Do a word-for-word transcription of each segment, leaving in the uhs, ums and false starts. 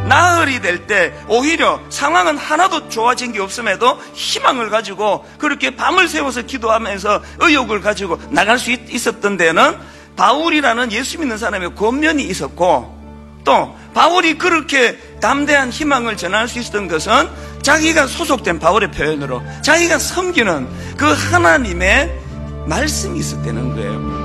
나흘이 될 때 오히려 상황은 하나도 좋아진 게 없음에도 희망을 가지고 그렇게 밤을 새워서 기도하면서 의욕을 가지고 나갈 수 있었던 데는 바울이라는 예수 믿는 사람의 권면이 있었고, 또 바울이 그렇게 담대한 희망을 전할 수 있었던 것은 자기가 소속된 바울의 표현으로 자기가 섬기는 그 하나님의 말씀이 있었다는 거예요.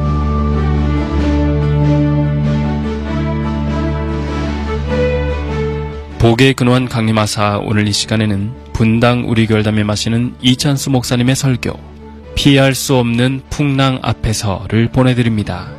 복의 근원 강림하사 오늘 이 시간에는 분당 우리 교회담에 마시는 이찬수 목사님의 설교 피할 수 없는 풍랑 앞에서를 보내드립니다.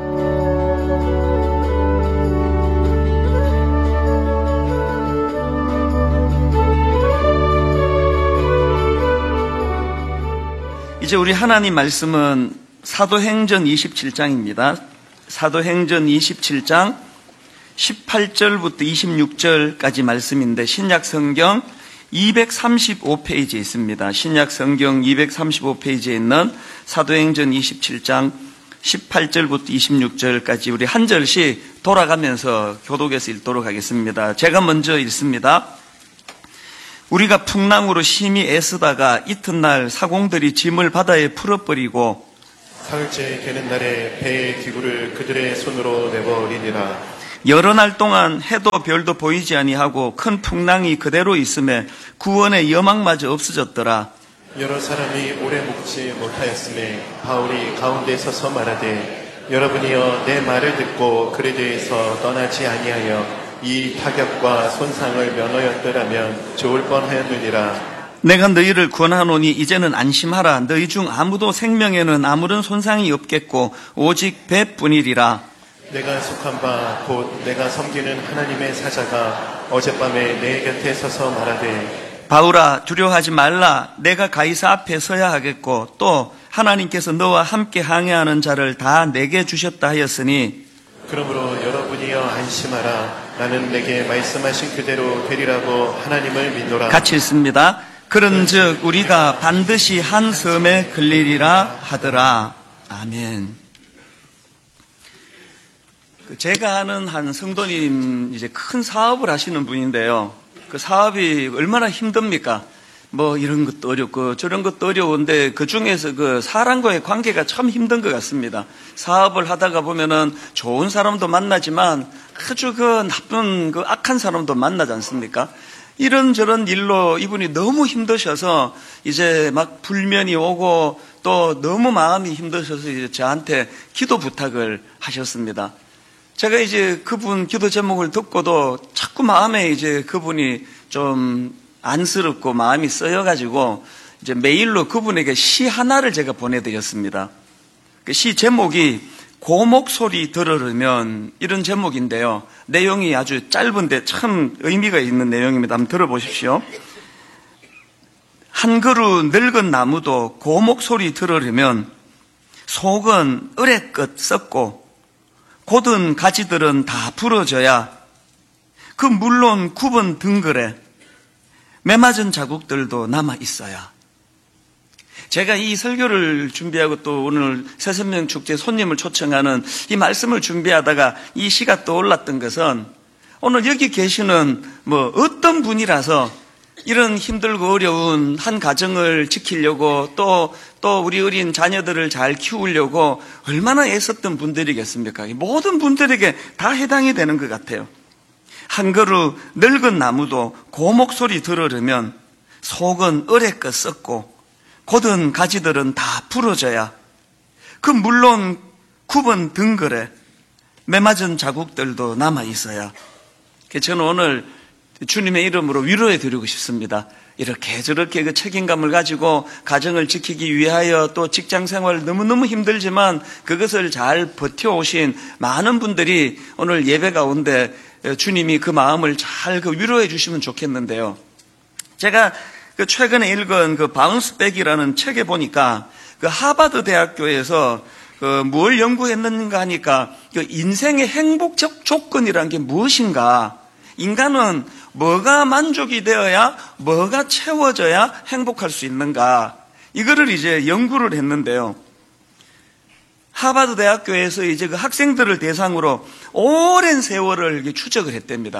이제 우리 하나님 말씀은 사도행전 이십칠 장입니다. 사도행전 이십칠 장 십팔 절부터 이십육 절까지 말씀인데 신약성경 이백삼십오 페이지에 있습니다. 신약성경 이백삼십오 페이지에 있는 사도행전 이십칠 장 십팔 절부터 이십육 절까지 우리 한 절씩 돌아가면서 교독해서 읽도록 하겠습니다. 제가 먼저 읽습니다. 우리가 풍랑으로 심히 애쓰다가 이튿날 사공들이 짐을 바다에 풀어버리고 사흘째 되는 날에 배의 기구를 그들의 손으로 내버리니라. 여러 날 동안 해도 별도 보이지 아니하고 큰 풍랑이 그대로 있음에 구원의 여망마저 없어졌더라. 여러 사람이 오래 묵지 못하였음에 바울이 가운데 서서 말하되 여러분이여 내 말을 듣고 그에 대해서 떠나지 아니하여 이 타격과 손상을 면하였더라면 좋을 뻔하였느니라. 내가 너희를 권하노니 이제는 안심하라. 너희 중 아무도 생명에는 아무런 손상이 없겠고 오직 배뿐이리라. 내가 속한 바 곧 내가 섬기는 하나님의 사자가 어젯밤에 내 곁에 서서 말하되 바울아 두려워하지 말라. 내가 가이사 앞에 서야 하겠고 또 하나님께서 너와 함께 항해하는 자를 다 내게 주셨다 하였으니 그러므로 여러분이여 안심하라. 나는 내게 말씀하신 그대로 되리라고 하나님을 믿노라. 같이 읽습니다. 그런즉 우리가 반드시 한 섬에 걸리리라 하더라. 아멘. 제가 아는 한 성도님 이제 큰 사업을 하시는 분인데요. 그 사업이 얼마나 힘듭니까? 뭐 이런 것도 어렵고 저런 것도 어려운데 그 중에서 그 사람과의 관계가 참 힘든 것 같습니다. 사업을 하다가 보면은 좋은 사람도 만나지만 아주 그 나쁜 그 악한 사람도 만나지 않습니까? 이런저런 일로 이분이 너무 힘드셔서 이제 막 불면이 오고 또 너무 마음이 힘드셔서 이제 저한테 기도 부탁을 하셨습니다. 제가 이제 그분 기도 제목을 듣고도 자꾸 마음에 이제 그분이 좀 안쓰럽고 마음이 쓰여가지고 이제 메일로 그분에게 시 하나를 제가 보내드렸습니다. 그 시 제목이 고목 소리 들으려면 이런 제목인데요. 내용이 아주 짧은데 참 의미가 있는 내용입니다. 한번 들어보십시오. 한 그루 늙은 나무도 고목 소리 들으려면 속은 으레끝 썩고 곧은 가지들은 다 부러져야 그 물론 굽은 등글에 매맞은 자국들도 남아 있어야. 제가 이 설교를 준비하고 또 오늘 새선명 축제 손님을 초청하는 이 말씀을 준비하다가 이 시가 떠올랐던 것은 오늘 여기 계시는 뭐 어떤 분이라서 이런 힘들고 어려운 한 가정을 지키려고 또, 또 우리 어린 자녀들을 잘 키우려고 얼마나 애썼던 분들이겠습니까? 모든 분들에게 다 해당이 되는 것 같아요. 한 그루 늙은 나무도 고목 소리 들으려면 속은 으레껏 썩고 곧은 가지들은 다 부러져야 그 물론 굽은 등글에 매맞은 자국들도 남아 있어야. 저는 오늘 주님의 이름으로 위로해 드리고 싶습니다. 이렇게 저렇게 그 책임감을 가지고 가정을 지키기 위하여 또 직장 생활 너무너무 힘들지만 그것을 잘 버텨오신 많은 분들이 오늘 예배 가운데 주님이 그 마음을 잘 그 위로해 주시면 좋겠는데요. 제가 그 최근에 읽은 그 바운스백이라는 책에 보니까 그 하버드 대학교에서 그 뭘 연구했는가 하니까 그 인생의 행복적 조건이라는 게 무엇인가? 인간은 뭐가 만족이 되어야 뭐가 채워져야 행복할 수 있는가? 이거를 이제 연구를 했는데요. 하버드 대학교에서 이제 그 학생들을 대상으로 오랜 세월을 추적을 했답니다.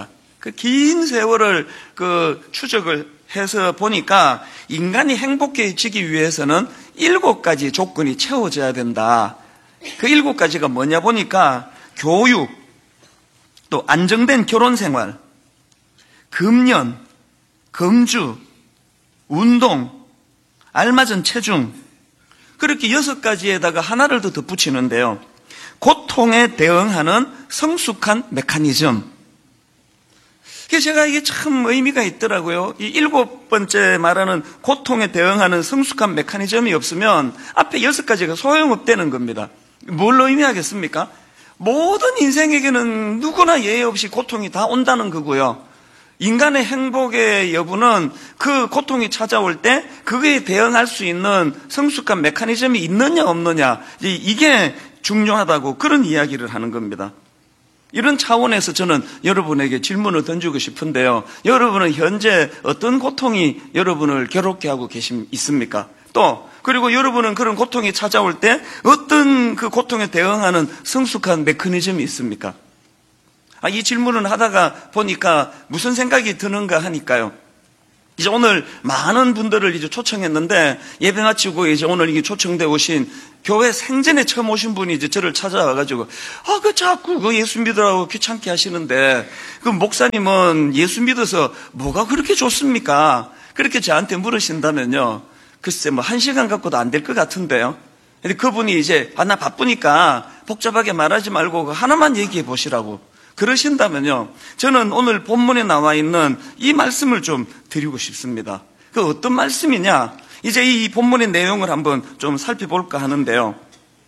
그 긴 세월을 그 추적을 해서 보니까 인간이 행복해지기 위해서는 일곱 가지 조건이 채워져야 된다. 그 일곱 가지가 뭐냐 보니까 교육, 또 안정된 결혼 생활, 금연, 금주, 운동, 알맞은 체중, 그렇게 여섯 가지에다가 하나를 더 덧붙이는데요. 고통에 대응하는 성숙한 메커니즘. 그래서 제가 이게 참 의미가 있더라고요. 이 일곱 번째 말하는 고통에 대응하는 성숙한 메커니즘이 없으면 앞에 여섯 가지가 소용없다는 겁니다. 뭘 의미하겠습니까? 모든 인생에게는 누구나 예외 없이 고통이 다 온다는 거고요. 인간의 행복의 여부는 그 고통이 찾아올 때 그거에 대응할 수 있는 성숙한 메커니즘이 있느냐 없느냐, 이게 중요하다고 그런 이야기를 하는 겁니다. 이런 차원에서 저는 여러분에게 질문을 던지고 싶은데요. 여러분은 현재 어떤 고통이 여러분을 괴롭게 하고 계십, 있습니까? 또 그리고 여러분은 그런 고통이 찾아올 때 어떤 그 고통에 대응하는 성숙한 메커니즘이 있습니까? 아, 이 질문을 하다가 보니까 무슨 생각이 드는가 하니까요. 이제 오늘 많은 분들을 이제 초청했는데 예배 마치고 이제 오늘 이게 초청돼 오신 교회 생전에 처음 오신 분이 이제 저를 찾아와가지고 아, 그 자꾸 그 예수 믿으라고 귀찮게 하시는데 그 목사님은 예수 믿어서 뭐가 그렇게 좋습니까? 그렇게 저한테 물으신다면요. 글쎄 뭐 한 시간 갖고도 안 될 것 같은데요. 근데 그분이 이제 아, 나 바쁘니까 복잡하게 말하지 말고 하나만 얘기해 보시라고 그러신다면요. 저는 오늘 본문에 나와 있는 이 말씀을 좀 드리고 싶습니다. 그 어떤 말씀이냐? 이제 이 본문의 내용을 한번 좀 살펴볼까 하는데요.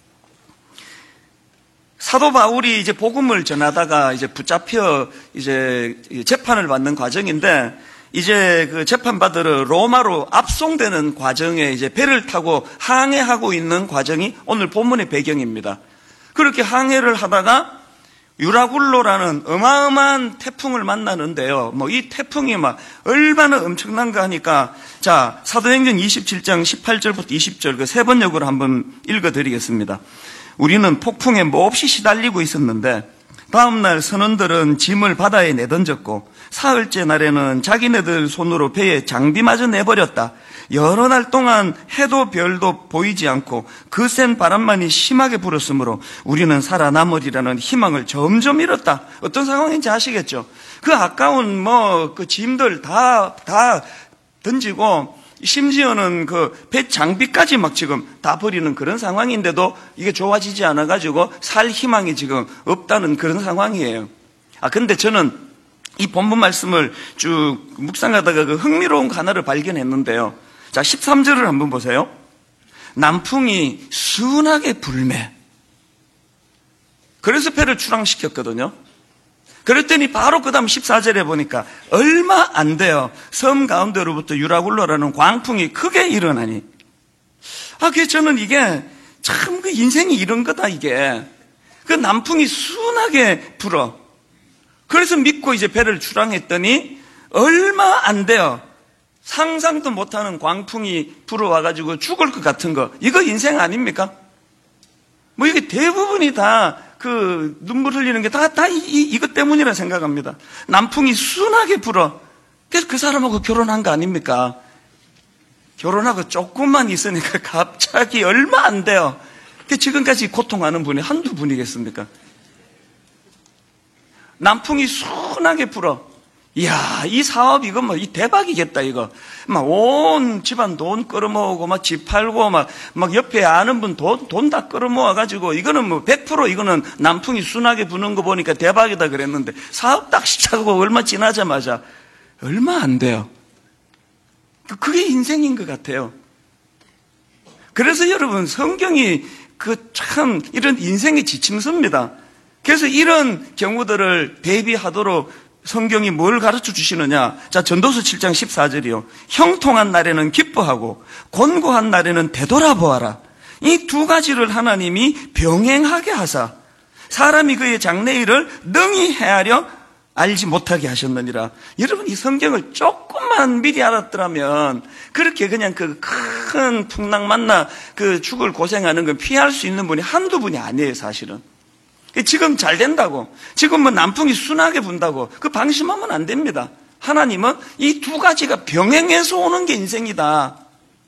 사도 바울이 이제 복음을 전하다가 이제 붙잡혀 이제 재판을 받는 과정인데 이제 그 재판받으러 로마로 압송되는 과정에 이제 배를 타고 항해하고 있는 과정이 오늘 본문의 배경입니다. 그렇게 항해를 하다가 유라굴로라는 어마어마한 태풍을 만나는데요. 뭐 이 태풍이 막 얼마나 엄청난가 하니까 자, 사도행전 이십칠 장 십팔 절부터 이십 절 그 세 번역으로 한번 읽어드리겠습니다. 우리는 폭풍에 몹시 시달리고 있었는데 다음날 선원들은 짐을 바다에 내던졌고 사흘째 날에는 자기네들 손으로 배에 장비마저 내버렸다. 여러 날 동안 해도 별도 보이지 않고 그 센 바람만이 심하게 불었으므로 우리는 살아남으리라는 희망을 점점 잃었다. 어떤 상황인지 아시겠죠? 그 아까운 뭐 그 짐들 다, 다 던지고 심지어는 그 배 장비까지 막 지금 다 버리는 그런 상황인데도 이게 좋아지지 않아가지고 살 희망이 지금 없다는 그런 상황이에요. 아, 근데 저는 이 본문 말씀을 쭉 묵상하다가 그 흥미로운 하나를 발견했는데요. 자, 십삼 절을 한번 보세요. 남풍이 순하게 불매. 그래서 배를 출항시켰거든요. 그랬더니 바로 그 다음 십사 절에 보니까 얼마 안 돼요. 섬 가운데로부터 유라굴로라는 광풍이 크게 일어나니. 아, 그래서 저는 이게 참 그 인생이 이런 거다, 이게. 그 남풍이 순하게 불어. 그래서 믿고 이제 배를 출항했더니 얼마 안 돼요. 상상도 못하는 광풍이 불어와가지고 죽을 것 같은 거. 이거 인생 아닙니까? 뭐 이게 대부분이 다 그 눈물 흘리는 게 다, 다 이, 이것 때문이라 생각합니다. 남풍이 순하게 불어. 그래서 그 사람하고 결혼한 거 아닙니까? 결혼하고 조금만 있으니까 갑자기 얼마 안 돼요. 지금까지 고통하는 분이 한두 분이겠습니까? 남풍이 순하게 불어. 이야, 이 사업 이거 뭐 이 대박이겠다 이거. 막 온 집안 돈 끌어모으고 막 집 팔고 막 막 옆에 아는 분 돈 돈 다 끌어모아 가지고 이거는 뭐 백 퍼센트 이거는 남풍이 순하게 부는 거 보니까 대박이다 그랬는데 사업 딱 시작하고 얼마 지나자마자 얼마 안 돼요. 그게 인생인 것 같아요. 그래서 여러분 성경이 그 참 이런 인생의 지침서입니다. 그래서 이런 경우들을 대비하도록 성경이 뭘 가르쳐 주시느냐? 자, 전도서 칠 장 십사 절이요. 형통한 날에는 기뻐하고 곤고한 날에는 되돌아보아라. 이 두 가지를 하나님이 병행하게 하사 사람이 그의 장래일을 능히 헤아려 알지 못하게 하셨느니라. 여러분 이 성경을 조금만 미리 알았더라면 그렇게 그냥 그 큰 풍랑 만나 그 죽을 고생하는 걸 피할 수 있는 분이 한두 분이 아니에요, 사실은. 지금 잘 된다고, 지금 뭐 남풍이 순하게 분다고 그 방심하면 안 됩니다. 하나님은 이 두 가지가 병행해서 오는 게 인생이다.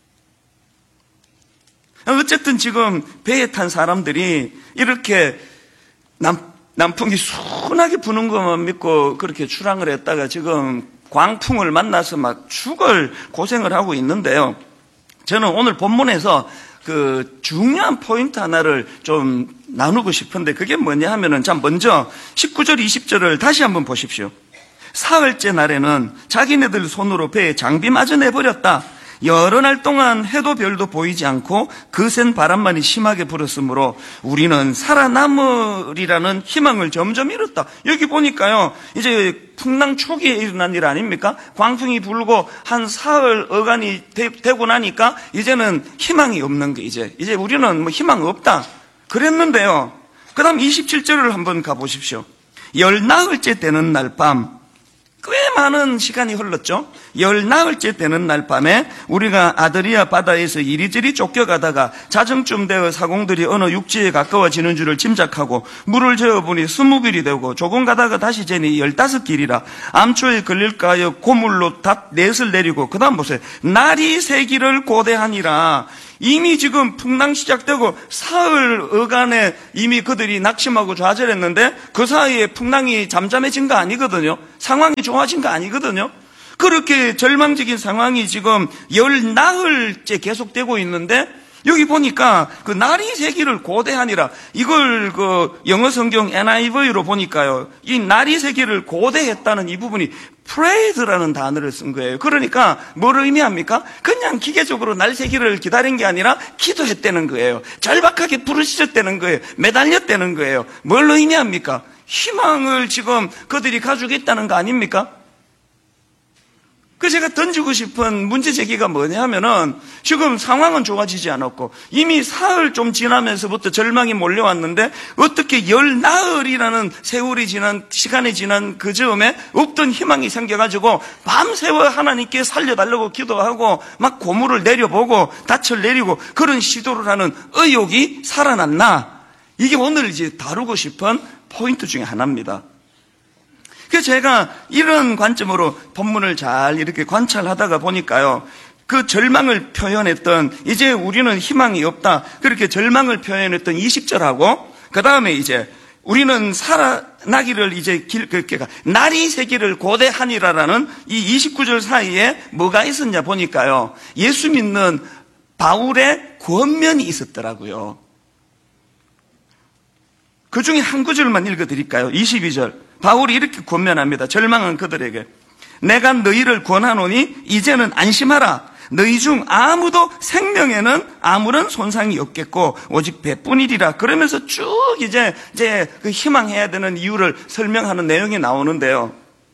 어쨌든 지금 배에 탄 사람들이 이렇게 남, 남풍이 순하게 부는 것만 믿고 그렇게 출항을 했다가 지금 광풍을 만나서 막 죽을 고생을 하고 있는데요. 저는 오늘 본문에서 그 중요한 포인트 하나를 좀 나누고 싶은데 그게 뭐냐 하면은, 자, 먼저 십구 절 이십 절을 다시 한번 보십시오. 사흘째 날에는 자기네들 손으로 배에 장비마저 내버렸다. 여러 날 동안 해도 별도 보이지 않고 거센 바람만이 심하게 불었으므로 우리는 살아남으리라는 희망을 점점 잃었다. 여기 보니까요, 이제 풍랑 초기에 일어난 일 아닙니까? 광풍이 불고 한 사흘 어간이 되, 되고 나니까 이제는 희망이 없는 게 이제 이제 우리는 뭐 희망 없다 그랬는데요. 그 다음 이십칠 절을 한번 가보십시오. 열 나흘째 되는 날 밤, 꽤 많은 시간이 흘렀죠. 열 나흘째 되는 날 밤에 우리가 아드리아 바다에서 이리저리 쫓겨가다가 자정쯤 되어 사공들이 어느 육지에 가까워지는 줄을 짐작하고 물을 저어보니 스무 길이 되고 조금 가다가 다시 재니 열다섯 길이라 암초에 걸릴까 하여 고물로 닷 넷을 내리고, 그 다음 보세요. 날이 세 길을 고대하니라. 이미 지금 풍랑 시작되고 사흘 어간에 이미 그들이 낙심하고 좌절했는데 그 사이에 풍랑이 잠잠해진 거 아니거든요. 상황이 좋아진 거 아니거든요. 그렇게 절망적인 상황이 지금 열 나흘째 계속되고 있는데 여기 보니까 그 날이 세기를 고대하니라. 이걸 그 영어 성경 엔 아이 브이로 보니까요, 이 날이 세기를 고대했다는 이 부분이 prayed라는 단어를 쓴 거예요. 그러니까 뭘 의미합니까? 그냥 기계적으로 날 세기를 기다린 게 아니라 기도했다는 거예요. 절박하게 부르짖었다는 거예요. 매달렸다는 거예요. 뭘 의미합니까? 희망을 지금 그들이 가지고 있다는 거 아닙니까? 그 제가 던지고 싶은 문제 제기가 뭐냐 하면은, 지금 상황은 좋아지지 않았고 이미 사흘 좀 지나면서부터 절망이 몰려왔는데 어떻게 열 나흘이라는 세월이 지난, 시간이 지난 그 즈음에 없던 희망이 생겨가지고 밤새워 하나님께 살려달라고 기도하고 막 고물을 내려보고 닻을 내리고 그런 시도를 하는 의욕이 살아났나? 이게 오늘 이제 다루고 싶은 포인트 중에 하나입니다. 그래서 제가 이런 관점으로 본문을 잘 이렇게 관찰하다가 보니까요, 그 절망을 표현했던, 이제 우리는 희망이 없다, 그렇게 절망을 표현했던 이십 절하고 그 다음에 이제 우리는 살아나기를 이제 길, 그러니까 날이 세기를 고대하니라라는 이 이십구 절 사이에 뭐가 있었냐 보니까요, 예수 믿는 바울의 권면이 있었더라고요. 그 중에 한 구절만 읽어드릴까요? 이십이 절. 바울이 이렇게 권면합니다. 절망한 그들에게. 내가 너희를 권하노니 이제는 안심하라. 너희 중 아무도 생명에는 아무런 손상이 없겠고 오직 배뿐이리라. 그러면서 쭉 이제 이제 그 희망해야 되는 이유를 설명하는 내용이 나오는데요.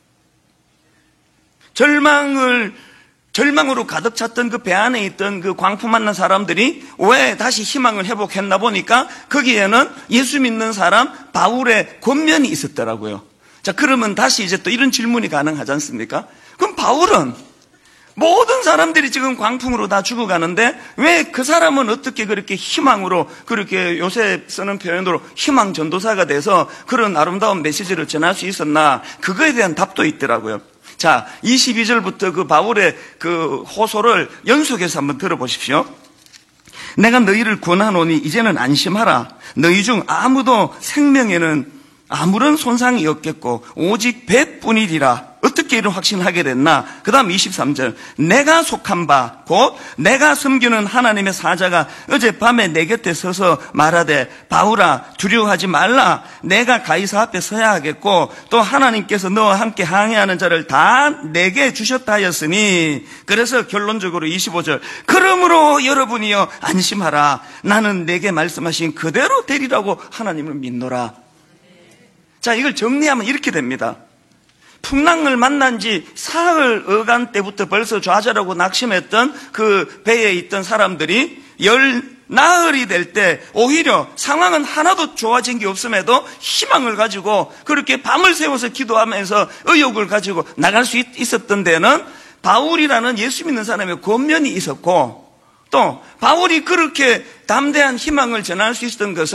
절망을 절망으로 가득 찼던 그 배 안에 있던 그 광풍 만난 사람들이 왜 다시 희망을 회복했나 보니까 거기에는 예수 믿는 사람 바울의 권면이 있었더라고요. 자, 그러면 다시 이제 또 이런 질문이 가능하지 않습니까? 그럼 바울은 모든 사람들이 지금 광풍으로 다 죽어가는데 왜 그 사람은 어떻게 그렇게 희망으로, 그렇게 요새 쓰는 표현으로 희망 전도사가 돼서 그런 아름다운 메시지를 전할 수 있었나? 그거에 대한 답도 있더라고요. 자, 이십이 절부터 그 바울의 그 호소를 연속해서 한번 들어보십시오. 내가 너희를 권하노니 이제는 안심하라. 너희 중 아무도 생명에는 아무런 손상이 없겠고 오직 배뿐이리라. 어떻게 이런 확신을 하게 됐나? 그 다음 이십삼 절. 내가 속한 바 곧 내가 섬기는 하나님의 사자가 어젯밤에 내 곁에 서서 말하되 바울아 두려워하지 말라. 내가 가이사 앞에 서야 하겠고 또 하나님께서 너와 함께 항해하는 자를 다 내게 주셨다 하였으니. 그래서 결론적으로 이십오 절. 그러므로 여러분이여 안심하라. 나는 내게 말씀하신 그대로 되리라고 하나님을 믿노라. 자, 이걸 정리하면 이렇게 됩니다. 풍랑을 만난 지 사흘 어간 때부터 벌써 좌절하고 낙심했던 그 배에 있던 사람들이 열 나흘이 될 때 오히려 상황은 하나도 좋아진 게 없음에도 희망을 가지고 그렇게 밤을 새워서 기도하면서 의욕을 가지고 나갈 수 있었던 데는 바울이라는 예수 믿는 사람의 권면이 있었고, 또 바울이 그렇게 담대한 희망을 전할 수 있었던 것은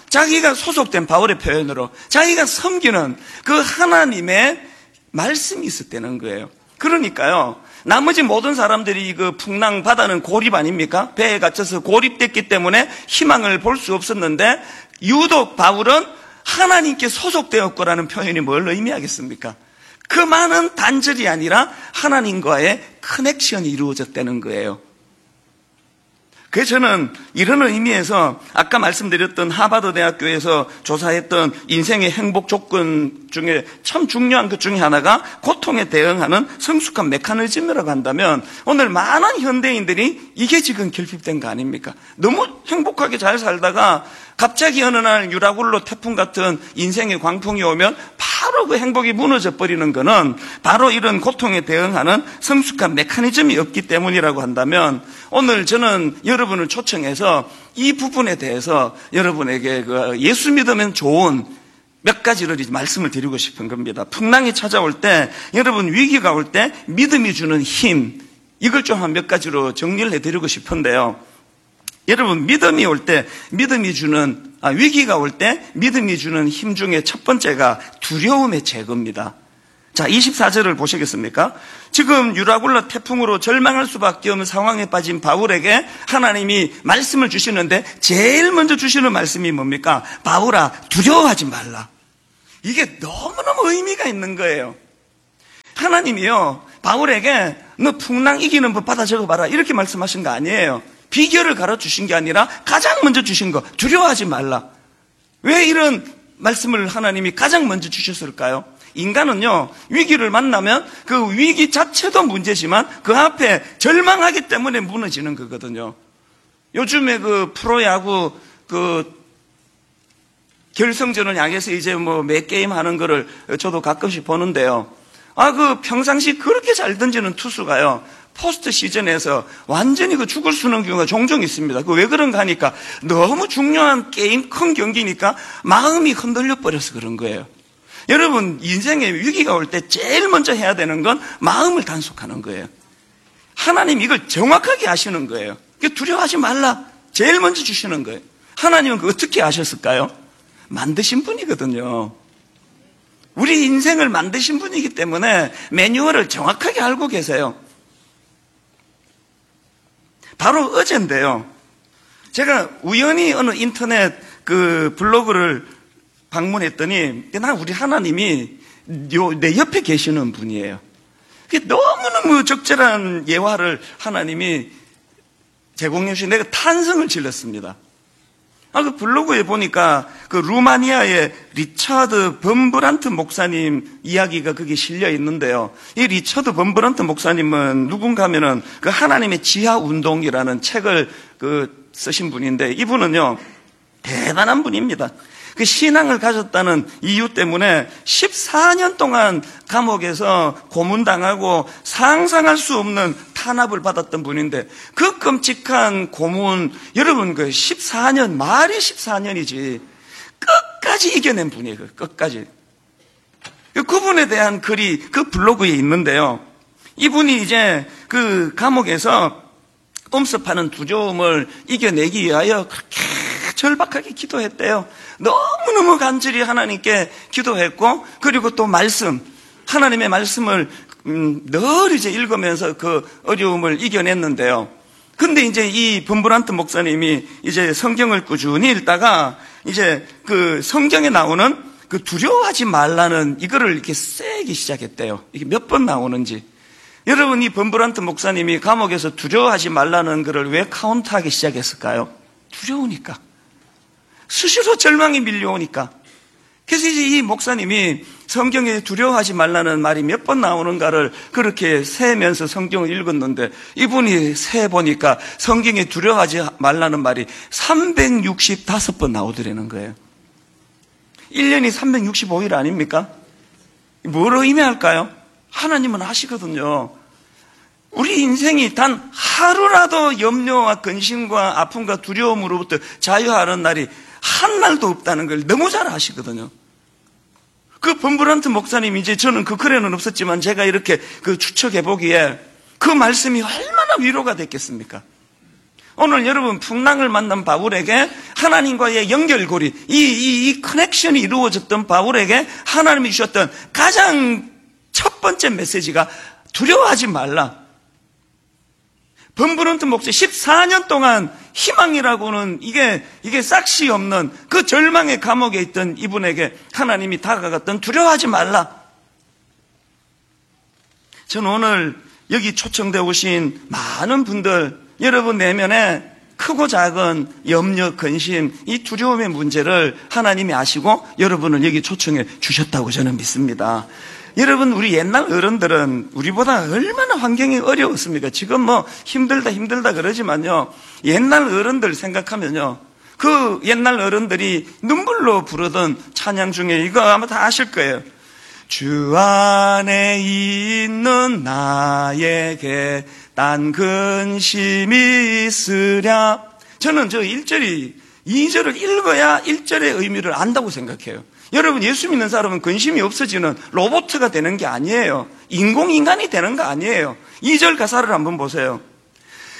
자기가 소속된 바울의 표현으로 자기가 섬기는 그 하나님의 말씀이 있었다는 거예요. 그러니까요, 나머지 모든 사람들이 그 풍랑 바다는 고립 아닙니까? 배에 갇혀서 고립됐기 때문에 희망을 볼 수 없었는데 유독 바울은 하나님께 소속되었고라는 표현이 뭘 의미하겠습니까? 그 많은 단절이 아니라 하나님과의 커넥션이 이루어졌다는 거예요. 그래서 저는 이런 의미에서 아까 말씀드렸던 하버드 대학교에서 조사했던 인생의 행복 조건 중에 참 중요한 것 중에 하나가 고통에 대응하는 성숙한 메커니즘이라고 한다면 오늘 많은 현대인들이 이게 지금 결핍된 거 아닙니까? 너무 행복하게 잘 살다가 갑자기 어느 날 유라굴로 태풍 같은 인생의 광풍이 오면 바로 그 행복이 무너져 버리는 거는 바로 이런 고통에 대응하는 성숙한 메커니즘이 없기 때문이라고 한다면 오늘 저는 여러분을 초청해서 이 부분에 대해서 여러분에게 그 예수 믿으면 좋은 몇 가지를 말씀을 드리고 싶은 겁니다. 풍랑이 찾아올 때, 여러분 위기가 올 때 믿음이 주는 힘, 이걸 좀 한 몇 가지로 정리를 해드리고 싶은데요. 여러분 믿음이 올 때, 믿음이 주는 아, 위기가 올 때 믿음이 주는 힘 중에 첫 번째가 두려움의 제거입니다. 자, 이십사 절을 보시겠습니까? 지금 유라굴라 태풍으로 절망할 수밖에 없는 상황에 빠진 바울에게 하나님이 말씀을 주시는데 제일 먼저 주시는 말씀이 뭡니까? 바울아, 두려워하지 말라. 이게 너무너무 의미가 있는 거예요. 하나님이요, 바울에게 너 풍랑 이기는 법 받아 적어봐라 이렇게 말씀하신 거 아니에요. 비결을 가르쳐주신 게 아니라 가장 먼저 주신 거, 두려워하지 말라. 왜 이런 말씀을 하나님이 가장 먼저 주셨을까요? 인간은요, 위기를 만나면 그 위기 자체도 문제지만 그 앞에 절망하기 때문에 무너지는 거거든요. 요즘에 그 프로야구 그 결승전을 향해서 이제 뭐 매 게임 하는 거를 저도 가끔씩 보는데요. 아, 그 평상시 그렇게 잘 던지는 투수가요, 포스트 시즌에서 완전히 그 죽을 쓰는 경우가 종종 있습니다. 그 왜 그런가 하니까 너무 중요한 게임, 큰 경기니까 마음이 흔들려 버려서 그런 거예요. 여러분, 인생에 위기가 올 때 제일 먼저 해야 되는 건 마음을 단속하는 거예요. 하나님 이걸 정확하게 아시는 거예요. 두려워하지 말라. 제일 먼저 주시는 거예요. 하나님은 그 어떻게 아셨을까요? 만드신 분이거든요. 우리 인생을 만드신 분이기 때문에 매뉴얼을 정확하게 알고 계세요. 바로 어젠데요, 제가 우연히 어느 인터넷 그 블로그를 방문했더니 나 우리 하나님이 요, 내 옆에 계시는 분이에요. 그게 너무너무 적절한 예화를 하나님이 제공해 주신, 내가 탄성을 질렀습니다. 아, 그 블로그에 보니까 그 루마니아의 리처드 범브란트 목사님 이야기가 거기 실려 있는데요. 이 리처드 범브란트 목사님은 누군가 하면은 그 하나님의 지하 운동이라는 책을 그 쓰신 분인데, 이분은요 대단한 분입니다. 그 신앙을 가졌다는 이유 때문에 십사 년 동안 감옥에서 고문당하고 상상할 수 없는 탄압을 받았던 분인데, 그 끔찍한 고문, 여러분 그 십사 년, 말이 십사 년이지 끝까지 이겨낸 분이에요. 끝까지. 그분에 대한 글이 그 블로그에 있는데요, 이분이 이제 그 감옥에서 엄습하는 두려움을 이겨내기 위하여 그렇게 절박하게 기도했대요. 너무너무 간절히 하나님께 기도했고, 그리고 또 말씀, 하나님의 말씀을 음, 늘 이제 읽으면서 그 어려움을 이겨냈는데요. 근데 이제 이 범브란트 목사님이 이제 성경을 꾸준히 읽다가 이제 그 성경에 나오는 그 두려워하지 말라는 이거를 이렇게 세기 시작했대요. 이게 몇 번 나오는지. 여러분, 이 범브란트 목사님이 감옥에서 두려워하지 말라는 거를 왜 카운트하기 시작했을까요? 두려우니까. 수시로 절망이 밀려오니까. 그래서 이제 이 목사님이 성경에 두려워하지 말라는 말이 몇 번 나오는가를 그렇게 세면서 성경을 읽었는데, 이분이 세보니까 성경에 두려워하지 말라는 말이 삼백육십오 번 나오더라는 거예요. 일 년이 삼백육십오 일 아닙니까? 뭘 의미할까요? 하나님은 아시거든요. 우리 인생이 단 하루라도 염려와 근심과 아픔과 두려움으로부터 자유하는 날이 한 날도 없다는 걸 너무 잘 아시거든요. 그 범브란트 목사님, 이제 저는 그 글에는 없었지만 제가 이렇게 그 추측해 보기에 그 말씀이 얼마나 위로가 됐겠습니까? 오늘 여러분 풍랑을 만난 바울에게 하나님과의 연결고리, 이, 이, 이 커넥션이 이루어졌던 바울에게 하나님이 주셨던 가장 첫 번째 메시지가 두려워하지 말라. 범브런트 목사 십사 년 동안 희망이라고는 이게, 이게 싹시 없는 그 절망의 감옥에 있던 이분에게 하나님이 다가갔던 두려워하지 말라. 저는 오늘 여기 초청되어 오신 많은 분들, 여러분 내면에 크고 작은 염려, 근심, 이 두려움의 문제를 하나님이 아시고 여러분을 여기 초청해 주셨다고 저는 믿습니다. 여러분, 우리 옛날 어른들은 우리보다 얼마나 환경이 어려웠습니까? 지금 뭐 힘들다 힘들다 그러지만요, 옛날 어른들 생각하면요, 그 옛날 어른들이 눈물로 부르던 찬양 중에 이거 아마 다 아실 거예요. 주 안에 있는 나에게 딴 근심이 있으랴. 저는 저 일 절이 이 절을 읽어야 일 절의 의미를 안다고 생각해요. 여러분, 예수 믿는 사람은 근심이 없어지는 로봇가 되는 게 아니에요. 인공인간이 되는 거 아니에요. 이 절 가사를 한번 보세요.